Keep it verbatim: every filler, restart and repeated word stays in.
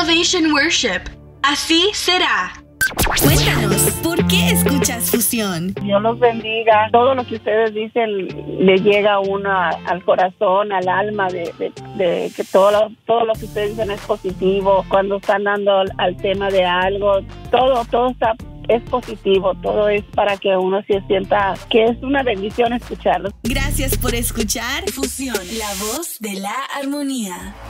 Elevation Worship. Así será. Cuéntanos, ¿por qué escuchas Fusión? Dios los bendiga. Todo lo que ustedes dicen le llega a uno a, al corazón, al alma, de, de, de que todo lo, todo lo que ustedes dicen es positivo. Cuando están dando al, al tema de algo, todo, todo está, es positivo. Todo es para que uno se sienta que es una bendición escucharlos. Gracias por escuchar Fusión, la voz de la armonía.